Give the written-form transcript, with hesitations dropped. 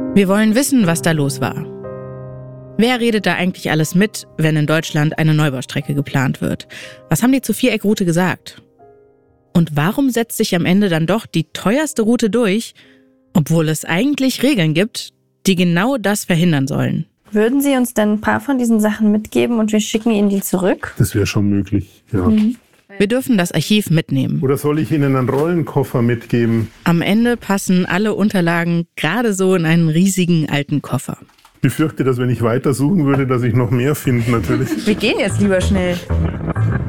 Wir wollen wissen, was da los war. Wer redet da eigentlich alles mit, wenn in Deutschland eine Neubaustrecke geplant wird? Was haben die zur Viereckroute gesagt? Und warum setzt sich am Ende dann doch die teuerste Route durch, obwohl es eigentlich Regeln gibt, die genau das verhindern sollen? Würden Sie uns dann ein paar von diesen Sachen mitgeben und wir schicken Ihnen die zurück? Das wäre schon möglich, ja. Wir dürfen das Archiv mitnehmen. Oder soll ich Ihnen einen Rollenkoffer mitgeben? Am Ende passen alle Unterlagen gerade so in einen riesigen alten Koffer. Ich befürchte, dass wenn ich weiter suchen würde, dass ich noch mehr finde natürlich. Wir gehen jetzt lieber schnell.